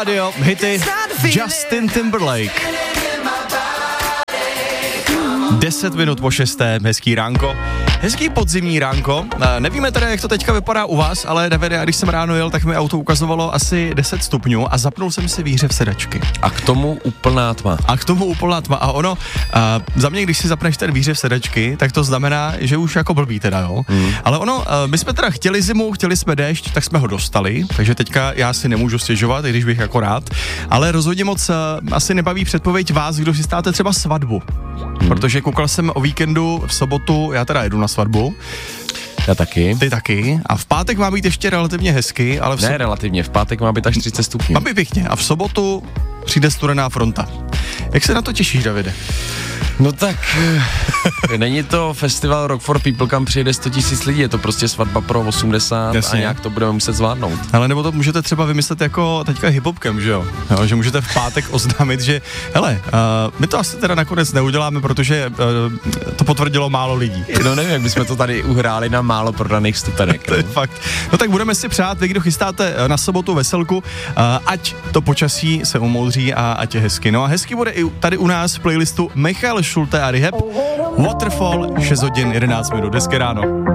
Radio, hity Justin Timberlake. 10 minut po 6. Hezký ránko. Hezký podzimní ránko. Nevíme teda, jak to teďka vypadá u vás, ale Davide, když jsem ráno jel, tak mi auto ukazovalo asi 10 stupňů a zapnul jsem si výhřev sedačky. A k tomu úplná tma. A ono, za mě, když si zapneš ten výhřev sedačky, tak to znamená, že už jako blbý teda, jo. Ale ono, my jsme teda chtěli zimu, chtěli jsme déšť, tak jsme ho dostali, takže teďka já si nemůžu stěžovat, i když bych jako rád, ale rozhodně moc asi nebaví předpověď vás, kdo si státe třeba svatbu. Protože koukal jsem o víkendu v sobotu, já teda jedu na svatbu. Já taky. Ty taky. A v pátek má být ještě relativně hezky, ale relativně, v pátek má být až 30 stupňů. Má být pěkně a v sobotu přijde studená fronta. Jak se na to těšíš, Davide? No tak, není to festival Rock for People, kam přijede 100 000 lidí, je to prostě svatba pro 80. Jasně. A nějak to budeme muset zvládnout. Ale nebo to můžete třeba vymyslet jako teďka hip-hopkem, že jo? Že můžete v pátek oznámit, že hele, my to asi teda nakonec neuděláme, protože to potvrdilo málo lidí. No nevím, jak bychom to tady uhráli na málo prodaných vstupenek. To je fakt. No tak budeme si přát, vy kdo chystáte na sobotu veselku, ať to počasí se umoudří a ať je hezky. No a hezky bude i tady u nás v playlistu Michael Schulte a Rehab, Waterfall, 6 hodin 11 minut, hezké ráno.